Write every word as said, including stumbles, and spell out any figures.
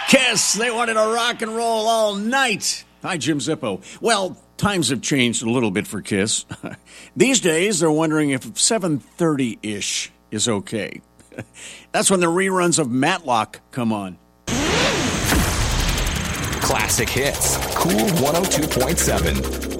Kiss, they wanted to rock and roll all night. Hi, Jim Zippo. Well, times have changed a little bit for Kiss. These days, they're wondering if seven thirty-ish is okay. That's when the reruns of Matlock come on. Classic hits. Cool one oh two point seven.